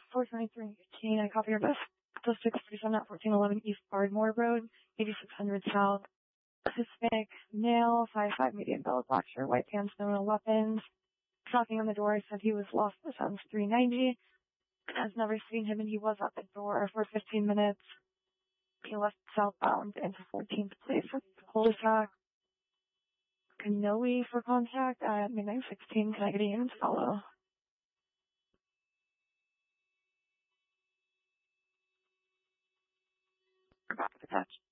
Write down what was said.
42318, I copy your best. So 637 at 1411 East Ardmore Road, 8600 South. Hispanic male, 5'5", medium build, black shirt, white pants, no weapons. Knocking on the door, I said he was lost for Sounds 390. Has never seen him, and he was at the door for 15 minutes. He left southbound into 14th Place. Cul-de-sac. Kanoe for contact at midnight 16. Can I get a unit to follow? Attached.